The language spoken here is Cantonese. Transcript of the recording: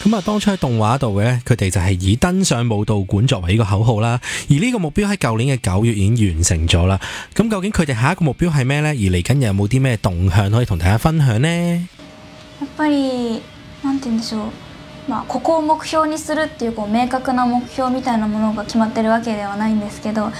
咁啊，當初喺動畫度嘅佢哋就係以登上武道館作為呢個口號啦。而呢個目標喺舊年嘅9月已經完成咗啦。咁究竟佢哋下一個目標係咩呢？而嚟緊有冇啲咩動向可以同大家分享呢？ やっぱりなんて言うんでしょう、ここを目標にするっていう明確な目標みたいなものが決まってるわけではないんですけど、